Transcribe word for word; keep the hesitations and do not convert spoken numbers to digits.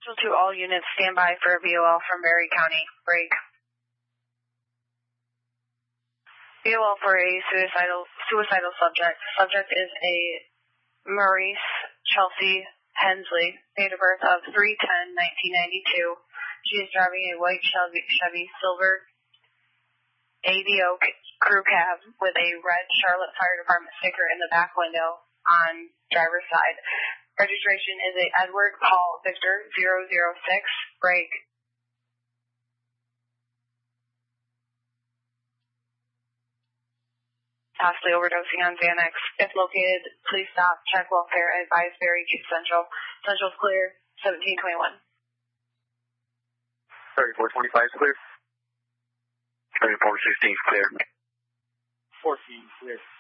To all units, stand by for a V O L from Berry County. Break. V O L for a suicidal suicidal subject. Subject is a Maurice Chelsea Hensley, date of birth of three ten nineteen ninety-two. She is driving a white Chevy, Chevy Silver A D O crew cab with a red Charlotte Fire Department sticker in the back window on driver's side. Registration is a Edward Paul Victor zero zero six. Break. Possibly overdosing on Xanax. If located, please stop, check welfare, and advise Berry to Central. Central's clear, seventeen twenty-one. thirty-four twenty-five is clear. thirty-four sixteen is clear. fourteen clear.